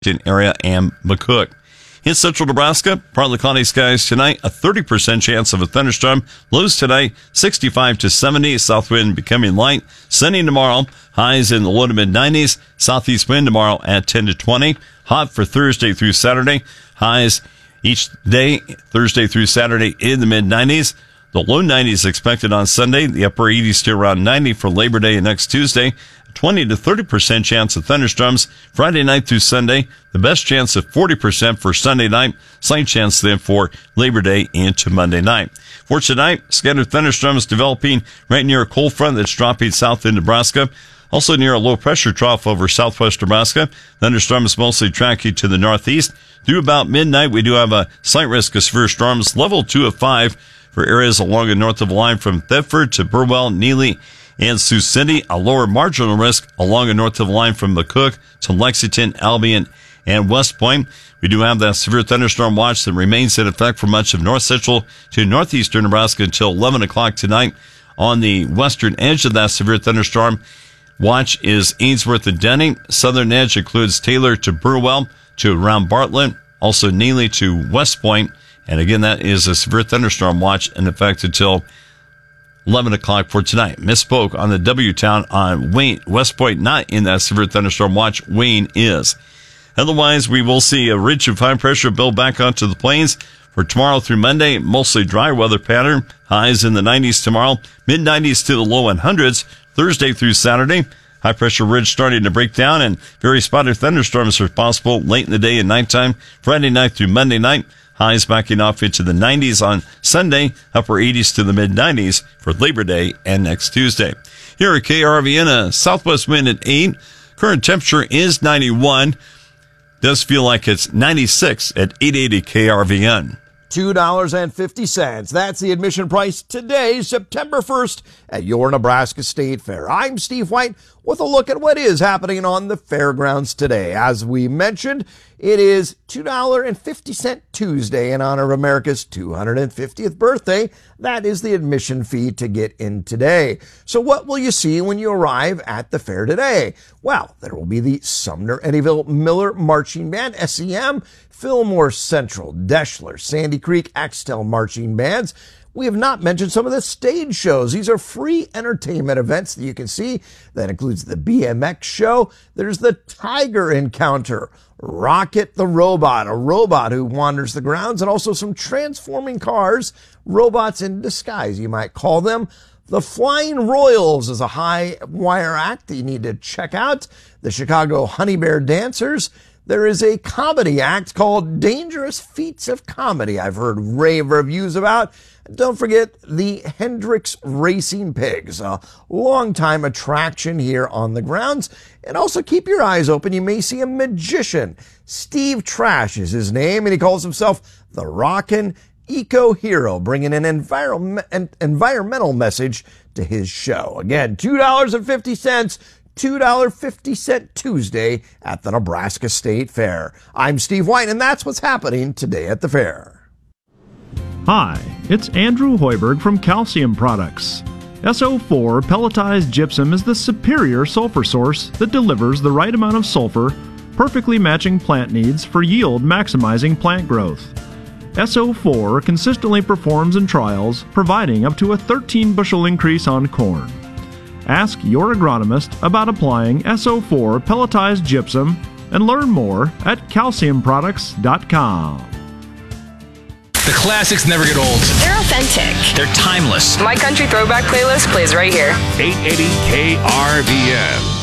area and McCook. In central Nebraska, partly cloudy skies tonight, a 30% chance of a thunderstorm. Lows tonight, 65 to 70, south wind becoming light. Sunny tomorrow, highs in the low to mid 90s. Southeast wind tomorrow at 10 to 20. Hot for Thursday through Saturday. Highs each day, Thursday through Saturday in the mid 90s. The low 90s expected on Sunday. The upper 80s to around 90 for Labor Day and next Tuesday. 20 to 30% chance of thunderstorms Friday night through Sunday. The best chance of 40% for Sunday night. Slight chance then for Labor Day into Monday night. For tonight, scattered thunderstorms developing right near a cold front that's dropping south in Nebraska. Also near a low pressure trough over southwest Nebraska. Thunderstorms mostly tracking to the northeast. Through about midnight, we do have a slight risk of severe storms, level 2 of 5 for areas along the north of the line from Thedford to Burwell, Neely, and Sioux City. A lower marginal risk along the north of the line from McCook to Lexington, Albion, and West Point. We do have that severe thunderstorm watch that remains in effect for much of north central to northeastern Nebraska until 11 o'clock tonight. On the western edge of that severe thunderstorm watch is Ainsworth and Denny. Southern edge includes Taylor to Burwell to around Bartlett, also Neely to West Point. And again, that is a severe thunderstorm watch in effect until 11 o'clock for tonight. Misspoke on the W-Town on Wayne. West Point not in that severe thunderstorm watch. Wayne is. Otherwise, we will see a ridge of high pressure build back onto the plains. For tomorrow through Monday, mostly dry weather pattern. Highs in the 90s tomorrow. Mid-90s to the low 100s. Thursday through Saturday. High pressure ridge starting to break down and very spotty thunderstorms are possible late in the day and nighttime. Friday night through Monday night. Highs backing off into the 90s on Sunday, upper 80s to the mid-90s for Labor Day and next Tuesday. Here at KRVN, a southwest wind at 8. Current temperature is 91. Does feel like it's 96 at 880 KRVN. $2.50. That's the admission price today, September 1st, at your Nebraska State Fair. I'm Steve White with a look at what is happening on the fairgrounds today. As we mentioned, it is $2.50 Tuesday in honor of America's 250th birthday. That is the admission fee to get in today. So what will you see when you arrive at the fair today? Well, there will be the Sumner Eddyville Miller Marching Band, SEM, Fillmore Central, Deschler, Sandy Creek, Axtell Marching Bands. We have not mentioned some of the stage shows. These are free entertainment events that you can see. That includes the BMX show. There's the Tiger Encounter, Rocket the Robot, a robot who wanders the grounds, and also some transforming cars, robots in disguise, you might call them. The Flying Royals is a high wire act that you need to check out. The Chicago Honey Bear Dancers. There is a comedy act called Dangerous Feats of Comedy I've heard rave reviews about. And don't forget the Hendrix Racing Pigs, a longtime attraction here on the grounds. And also keep your eyes open. You may see a magician. Steve Trash is his name, and he calls himself the Rockin' Eco Hero, bringing an environmental message to his show. Again, $2.50. $2.50 Tuesday at the Nebraska State Fair. I'm Steve White, and that's what's happening today at the fair. Hi, it's Andrew Hoiberg from Calcium Products. SO4 pelletized gypsum is the superior sulfur source that delivers the right amount of sulfur, perfectly matching plant needs for yield maximizing plant growth. SO4 consistently performs in trials, providing up to a 13 bushel increase on corn. Ask your agronomist about applying SO4 pelletized gypsum and learn more at calciumproducts.com. The classics never get old. They're authentic. They're timeless. My country throwback playlist plays right here. 880 KRVN.